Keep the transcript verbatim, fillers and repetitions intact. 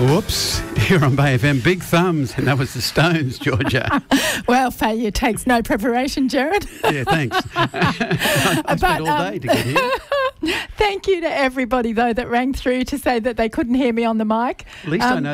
Whoops. Here on Bay F M, big thumbs, and that was the Stones, Georgia. Well, failure takes no preparation, Jared. Yeah, thanks. I, I spent But, all day um, to get here. Thank you to everybody, though, that rang through to say that they couldn't hear me on the mic. At least I Um, know